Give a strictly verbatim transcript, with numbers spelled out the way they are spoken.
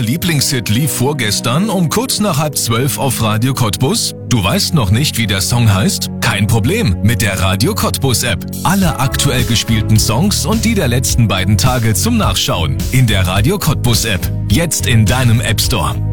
Lieblingshit lief vorgestern um kurz nach halb zwölf auf Radio Cottbus? Du weißt noch nicht, wie der Song heißt? Kein Problem, mit der Radio Cottbus App. Alle aktuell gespielten Songs und die der letzten beiden Tage zum Nachschauen. In der Radio Cottbus App. Jetzt in deinem App Store.